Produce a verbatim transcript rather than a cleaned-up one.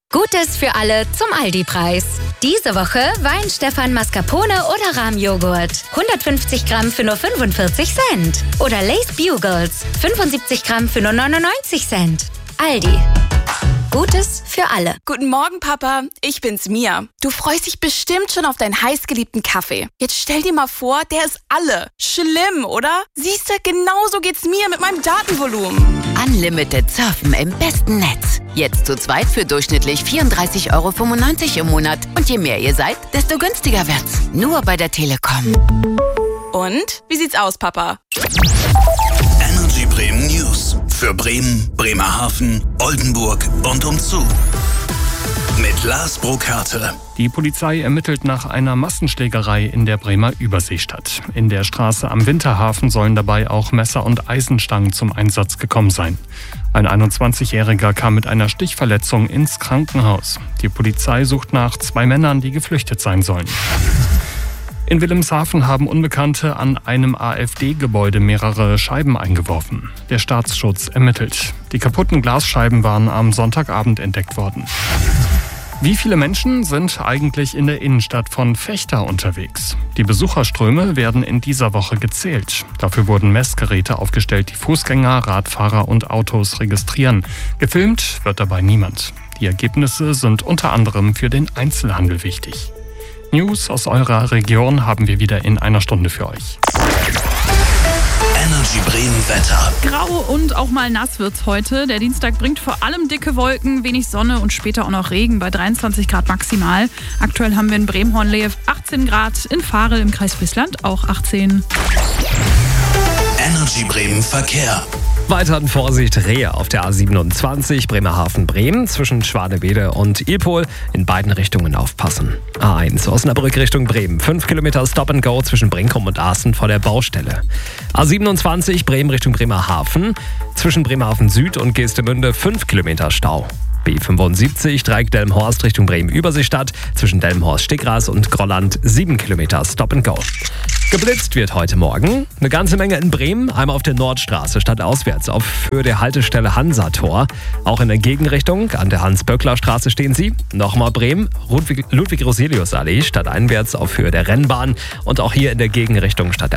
Gutes für alle zum Aldi-Preis. Diese Woche Wein-Stefan Mascarpone oder Rahmjoghurt. hundertfünfzig Gramm für nur fünfundvierzig Cent. Oder Lay's Bugles. fünfundsiebzig Gramm für nur neunundneunzig Cent. Aldi. Gutes für alle. Guten Morgen, Papa. Ich bin's, Mia. Du freust dich bestimmt schon auf deinen heißgeliebten Kaffee. Jetzt stell dir mal vor, der ist alle. Schlimm, oder? Siehste, genauso geht's mir mit meinem Datenvolumen. Unlimited surfen im besten Netz. Jetzt zu zweit für durchschnittlich vierunddreißig Euro fünfundneunzig im Monat. Und je mehr ihr seid, desto günstiger wird's. Nur bei der Telekom. Und? Wie sieht's aus, Papa? Energy Bremen News. Für Bremen, Bremerhaven, Oldenburg und umzu. Mit Lars Burkhardt. Die Polizei ermittelt nach einer Massenschlägerei in der Bremer Überseestadt. In der Straße am Winterhafen sollen dabei auch Messer und Eisenstangen zum Einsatz gekommen sein. Ein einundzwanzigjähriger kam mit einer Stichverletzung ins Krankenhaus. Die Polizei sucht nach zwei Männern, die geflüchtet sein sollen. In Wilhelmshaven haben Unbekannte an einem AfD-Gebäude mehrere Scheiben eingeworfen. Der Staatsschutz ermittelt. Die kaputten Glasscheiben waren am Sonntagabend entdeckt worden. Wie viele Menschen sind eigentlich in der Innenstadt von Vechta unterwegs? Die Besucherströme werden in dieser Woche gezählt. Dafür wurden Messgeräte aufgestellt, die Fußgänger, Radfahrer und Autos registrieren. Gefilmt wird dabei niemand. Die Ergebnisse sind unter anderem für den Einzelhandel wichtig. News aus eurer Region haben wir wieder in einer Stunde für euch. Energy Bremen Wetter. Grau und auch mal nass wird's heute. Der Dienstag bringt vor allem dicke Wolken, wenig Sonne und später auch noch Regen bei dreiundzwanzig Grad maximal. Aktuell haben wir in Bremen-Hornlehe achtzehn Grad, in Varel im Kreis Friesland auch achtzehn. Energy Bremen Verkehr. Weiterhin Vorsicht, Rehe auf der A siebenundzwanzig Bremerhaven-Bremen zwischen Schwanewede und Ilpol. In beiden Richtungen aufpassen. A eins Osnabrück Richtung Bremen. fünf Kilometer Stop and Go zwischen Brinkum und Asten vor der Baustelle. A siebenundzwanzig Bremen Richtung Bremerhaven. Zwischen Bremerhaven Süd und Geestemünde fünf Kilometer Stau. B fünfundsiebzig Dreieck Delmenhorst Richtung Bremen-Überseestadt. Zwischen Delmenhorst-Stegras und Grolland sieben Kilometer Stop and Go. Geblitzt wird heute Morgen. Eine ganze Menge in Bremen. Einmal auf der Nordstraße stadtauswärts auf Höhe der Haltestelle Hansator. Auch in der Gegenrichtung an der Hans-Böckler-Straße stehen sie. Nochmal Bremen, Ludwig-Roselius-Allee stadteinwärts auf Höhe der Rennbahn. Und auch hier in der Gegenrichtung stadtauswärts